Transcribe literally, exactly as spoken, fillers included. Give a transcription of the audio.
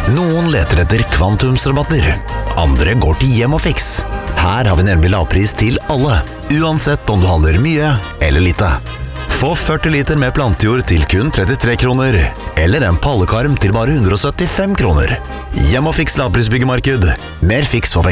Noen leter etter kvantumsrabatter, andre går til Hjem og Fiks. Her har vi nemlig lavpris til alle, uansett om du handler mye eller lite. Få førti liter med plantejord til kun trettitre kroner, eller en pallekarm til bare hundre og syttifem kroner. Hjem og Fiks lavprisbyggemarked. Mer fiks for pengene.